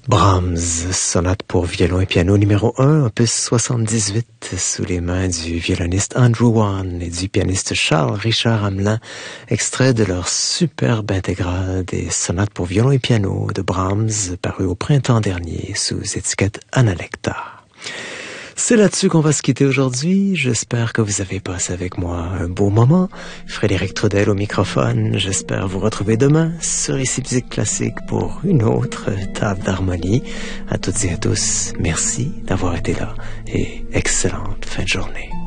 Brahms, sonate pour violon et piano numéro 1, opus 78, sous les mains du violoniste Andrew Wan et du pianiste Charles-Richard Hamelin, extrait de leur superbe intégrale des sonates pour violon et piano de Brahms, paru au printemps dernier sous étiquette Analecta. C'est là-dessus qu'on va se quitter aujourd'hui. J'espère que vous avez passé avec moi un beau moment. Frédéric Trudel au microphone. J'espère vous retrouver demain sur Ici Musique Classique pour une autre table d'harmonie. À toutes et à tous, merci d'avoir été là et excellente fin de journée.